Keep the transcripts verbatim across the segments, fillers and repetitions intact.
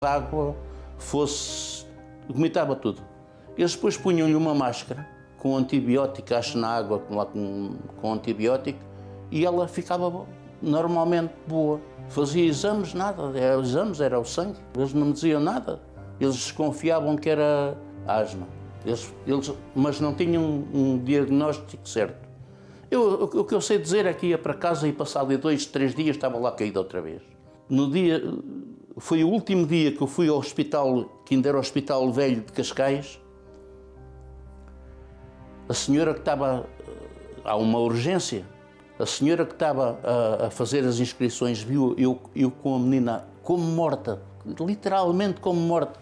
a água fosse... vomitava tudo. Eles depois punham-lhe uma máscara com antibiótico, acho na água com, com, com antibiótico, e ela ficava normalmente boa. Fazia exames, nada, era, exames era o sangue, eles não me diziam nada. Eles desconfiavam que era asma, eles, eles, mas não tinham um, um diagnóstico certo. Eu, o, o que eu sei dizer é que ia para casa e passado dois, três dias estava lá caído outra vez. No dia, foi o último dia que eu fui ao hospital, que ainda era o Hospital Velho de Cascais. A senhora que estava, há uma urgência, a senhora que estava a, a fazer as inscrições viu eu, eu com a menina como morta, literalmente como morta.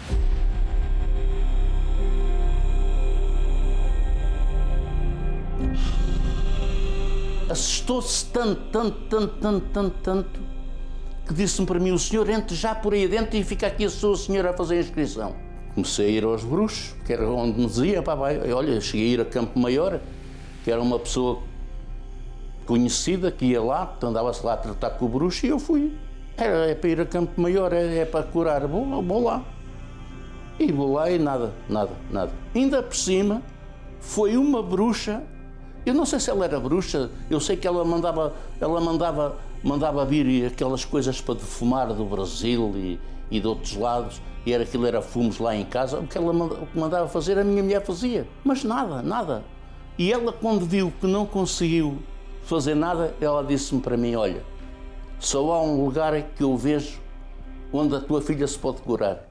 Assustou-se tanto, tanto, tanto, tanto, tanto, tanto, que disse-me para mim: o senhor entre já por aí dentro e fica aqui a sua senhora a fazer a inscrição. Comecei a ir aos bruxos, que era onde me dizia, pá, vai, olha, cheguei a ir a Campo Maior, que era uma pessoa conhecida que ia lá, que andava-se lá a tratar com o bruxo, e eu fui. Era, é para ir a Campo Maior, é, é para curar, vou, vou lá. E vou lá e nada, nada, nada. Ainda por cima, foi uma bruxa, eu não sei se ela era bruxa, eu sei que ela mandava, ela mandava, mandava vir aquelas coisas para defumar do Brasil e, e de outros lados, e era, aquilo era fumos lá em casa, o que ela mandava fazer, a minha mulher fazia, mas nada, nada. E ela, quando viu que não conseguiu fazer nada, ela disse-me para mim: olha, só há um lugar que eu vejo onde a tua filha se pode curar.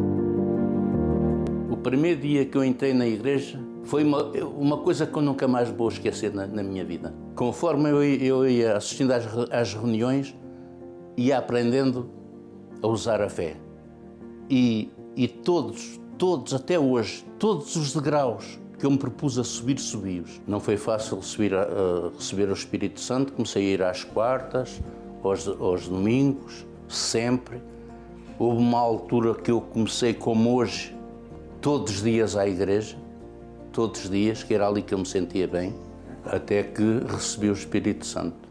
O primeiro dia que eu entrei na igreja foi uma, uma coisa que eu nunca mais vou esquecer na, na minha vida. Conforme eu, eu ia assistindo às, às reuniões, ia aprendendo a usar a fé. E, e todos, todos, até hoje, todos os degraus que eu me propus a subir, subi-os. Não foi fácil subir a, a receber o Espírito Santo, comecei a ir às quartas, aos, aos domingos, sempre. Houve uma altura que eu comecei, como hoje, todos os dias à igreja, todos os dias, que era ali que eu me sentia bem, até que recebi o Espírito Santo.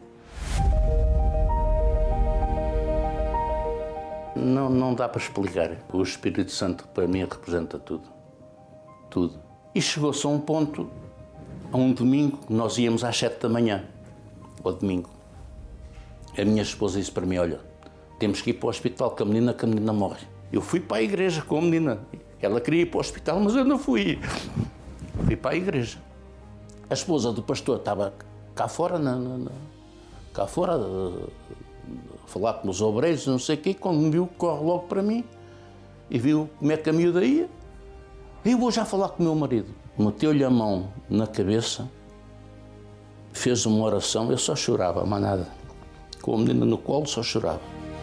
Não, não dá para explicar. O Espírito Santo para mim representa tudo, tudo. E chegou-se a um ponto, a um domingo, nós íamos às sete da manhã, ao domingo. A minha esposa disse para mim: olha, temos que ir para o hospital com a menina, que a menina morre. Eu fui para a igreja com a menina. Ela queria ir para o hospital, mas eu não fui. Fui para a igreja. A esposa do pastor estava cá fora, na, na, na, cá fora, a falar com os obreiros, não sei o quê. Quando me viu, corre logo para mim e viu como é que a miúda ia. Eu vou já falar com o meu marido. Meteu-lhe a mão na cabeça, fez uma oração, eu só chorava, mas nada. Com a menina no colo, só chorava.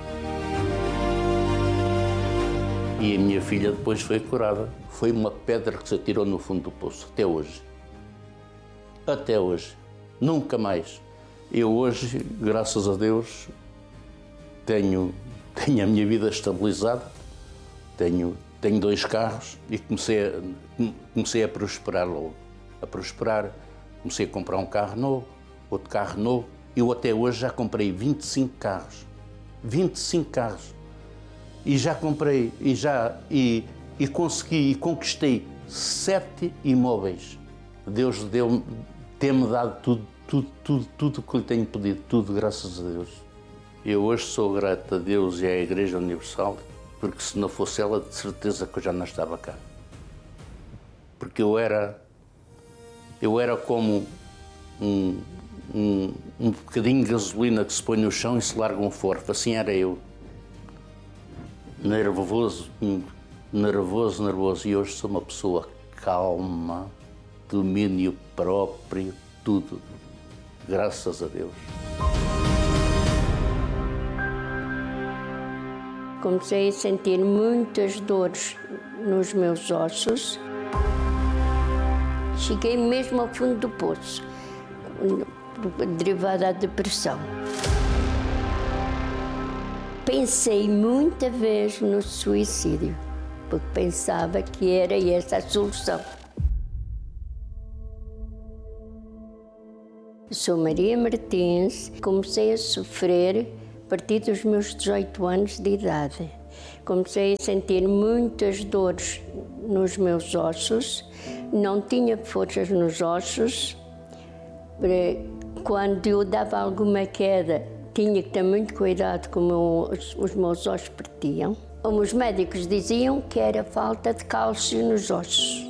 E a minha filha depois foi curada. Foi uma pedra que se atirou no fundo do poço, até hoje. Até hoje. Nunca mais. Eu hoje, graças a Deus, tenho, tenho a minha vida estabilizada, tenho, tenho dois carros e comecei a, comecei a prosperar logo. A prosperar, comecei a comprar um carro novo, outro carro novo. Eu até hoje já comprei vinte e cinco carros. vinte e cinco carros. E já comprei, e já, e, e consegui, e conquistei sete imóveis. Deus deu, tem-me dado tudo, tudo, tudo, tudo o que lhe tenho pedido, tudo, graças a Deus. Eu hoje sou grato a Deus e à Igreja Universal, porque se não fosse ela, de certeza que eu já não estava cá. Porque eu era, eu era como um, um, um bocadinho de gasolina que se põe no chão e se larga um forte, assim era eu. Nervoso, nervoso, nervoso. E hoje sou uma pessoa calma, domínio próprio, tudo. Graças a Deus. Comecei a sentir muitas dores nos meus ossos. Cheguei mesmo ao fundo do poço, derivada da depressão. Pensei muita vez no suicídio, porque pensava que era essa a solução. Sou Maria Martins, comecei a sofrer a partir dos meus dezoito anos de idade. comecei a sentir muitas dores nos meus ossos, não tinha forças nos ossos. Quando eu dava alguma queda, tinha que ter muito cuidado como os, os meus ossos partiam. Os médicos diziam que era falta de cálcio nos ossos.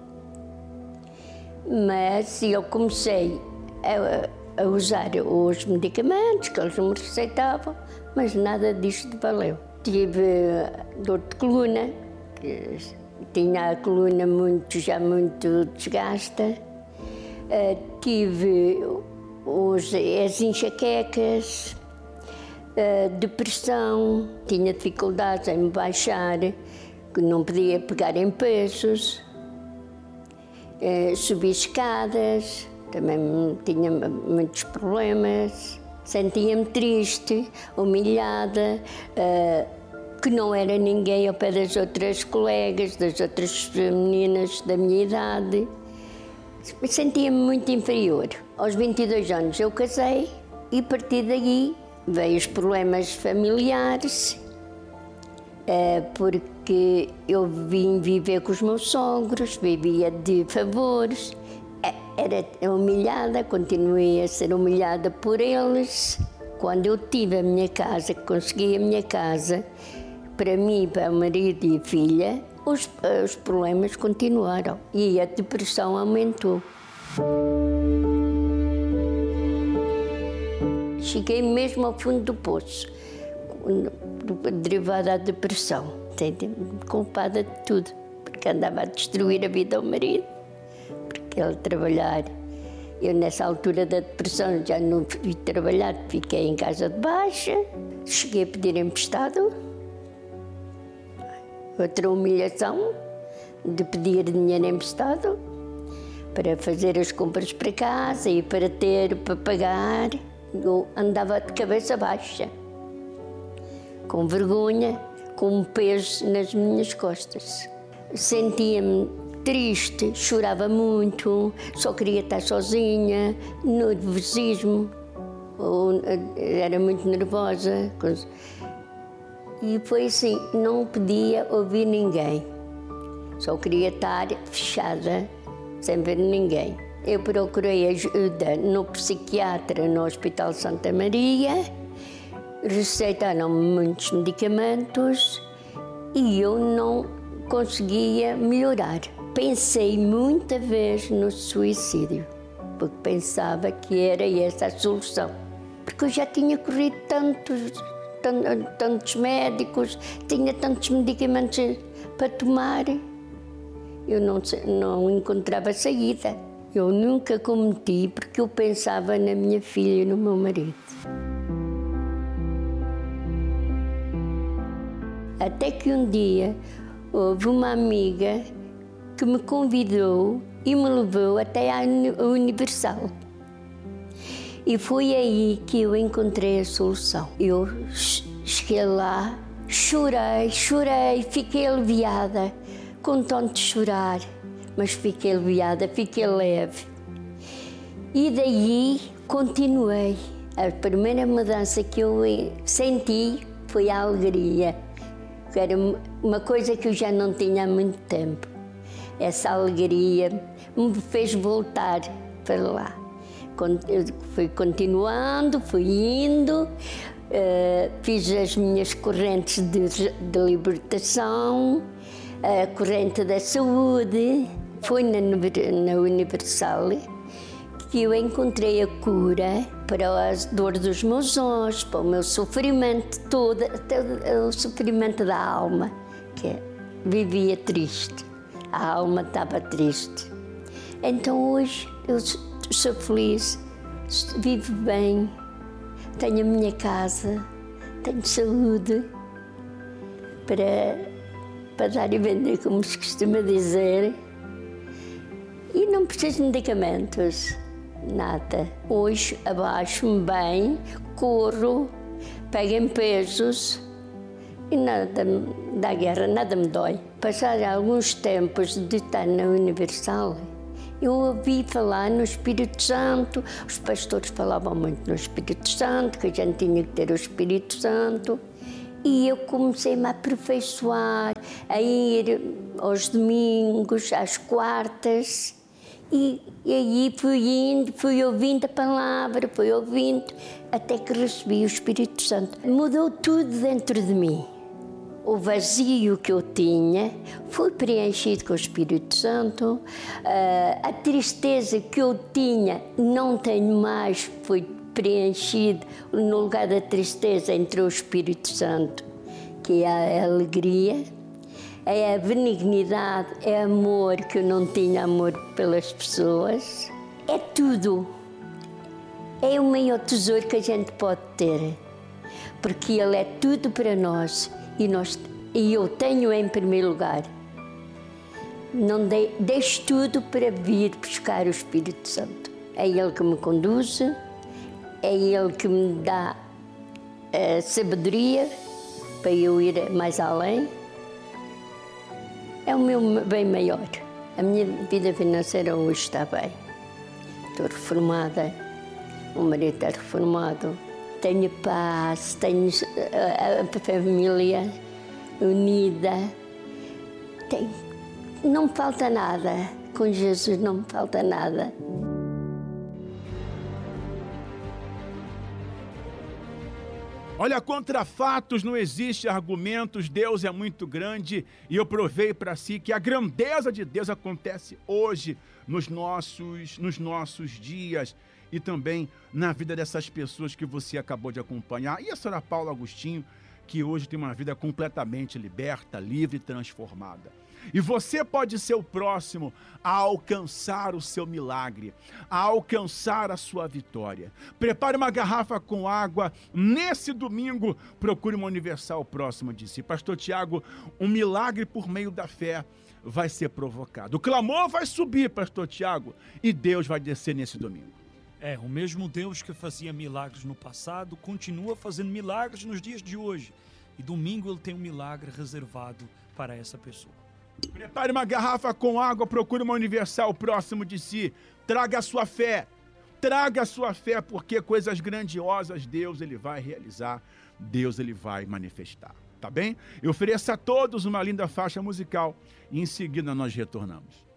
Mas eu comecei a, a usar os medicamentos que eles me receitavam, mas nada disto valeu. Tive dor de coluna, tinha a coluna muito, já muito desgasta. Uh, tive os, as enxaquecas, uh, depressão, tinha dificuldades em me baixar, não podia pegar em pesos, uh, subi escadas, também tinha muitos problemas, sentia-me triste, humilhada, uh, que não era ninguém ao pé das outras colegas, das outras meninas da minha idade. Sentia-me muito inferior. Aos vinte e dois anos eu casei e a partir daí veio os problemas familiares, porque eu vim viver com os meus sogros, vivia de favores, era humilhada, continuei a ser humilhada por eles. Quando eu tive a minha casa, consegui a minha casa, para mim, para o marido e a filha, os, os problemas continuaram e a depressão aumentou. Cheguei mesmo ao fundo do poço, derivada da depressão, culpada de tudo, porque andava a destruir a vida ao marido, porque ele trabalhar. Eu, nessa altura da depressão, já não fui trabalhar, fiquei em casa de baixa, cheguei a pedir emprestado. Outra humilhação de pedir dinheiro emprestado para fazer as compras para casa e para ter, para pagar. Eu andava de cabeça baixa, com vergonha, com um peso nas minhas costas. Sentia-me triste, chorava muito, só queria estar sozinha, nervosismo, era muito nervosa. E foi assim, não podia ouvir ninguém, só queria estar fechada, sem ver ninguém. Eu procurei ajuda no psiquiatra no Hospital Santa Maria, receitaram-me muitos medicamentos e eu não conseguia melhorar. Pensei muita vez no suicídio, porque pensava que era essa a solução, porque eu já tinha corrido tantos tantos médicos, tinha tantos medicamentos para tomar, eu não, não encontrava saída. Eu nunca cometi porque eu pensava na minha filha e no meu marido. Até que um dia houve uma amiga que me convidou e me levou até à Universal. E foi aí que eu encontrei a solução. Eu cheguei lá, chorei, chorei, fiquei aliviada, com tanto de chorar, mas fiquei aliviada, fiquei leve. E daí continuei. A primeira mudança que eu senti foi a alegria, que era uma coisa que eu já não tinha há muito tempo. Essa alegria me fez voltar para lá. Fui continuando, fui indo, uh, fiz as minhas correntes de, de libertação, a corrente da saúde. Foi na, na Universal que eu encontrei a cura para as dores dos meus ossos, para o meu sofrimento todo, até o sofrimento da alma, que vivia triste, a alma estava triste. Então hoje eu sou feliz, vivo bem, tenho a minha casa, tenho saúde para, para dar e vender, como se costuma dizer, e não preciso de medicamentos, nada. Hoje abaixo-me bem, corro, pego em pesos e nada da guerra, nada me dói. Passar alguns tempos de estar na Universal, eu ouvi falar no Espírito Santo, os pastores falavam muito no Espírito Santo, que a gente tinha que ter o Espírito Santo, E eu comecei a me aperfeiçoar, a ir aos domingos, às quartas. E, e aí fui indo, fui ouvindo a palavra, fui ouvindo, até que recebi o Espírito Santo. Mudou tudo dentro de mim. O vazio que eu tinha foi preenchido com o Espírito Santo. A tristeza que eu tinha, não tenho mais, foi preenchido. No lugar da tristeza entrou o Espírito Santo, que é a alegria. É a benignidade, é amor, que eu não tinha amor pelas pessoas. É tudo. É o maior tesouro que a gente pode ter, porque Ele é tudo para nós e, nós, e eu tenho em primeiro lugar. Não de, deixo tudo para vir buscar o Espírito Santo. É Ele que me conduz, é Ele que me dá a sabedoria para eu ir mais além. É o meu bem maior. A minha vida financeira hoje está bem. Estou reformada, o marido está reformado, tenho paz, tenho a, a família unida. Tenho, não me falta nada. Com Jesus não me falta nada. Olha, contra fatos não existe argumentos, Deus é muito grande e eu provei para si que a grandeza de Deus acontece hoje nos nossos, nos nossos dias e também na vida dessas pessoas que você acabou de acompanhar. E a senhora Paula Agostinho, que hoje tem uma vida completamente liberta, livre e transformada. E você pode ser o próximo a alcançar o seu milagre, a alcançar a sua vitória. Prepare uma garrafa com água. Nesse domingo, procure uma Universal próxima de si. Pastor Tiago, um milagre por meio da fé vai ser provocado. O clamor vai subir, Pastor Tiago, e Deus vai descer nesse domingo. É, o mesmo Deus que fazia milagres no passado continua fazendo milagres nos dias de hoje. E domingo Ele tem um milagre reservado para essa pessoa. Prepare uma garrafa com água, procure uma Universal próximo de si. Traga a sua fé. Traga a sua fé, porque coisas grandiosas Deus ele vai realizar. Deus ele vai manifestar. Tá bem? Eu ofereço a todos uma linda faixa musical e em seguida nós retornamos.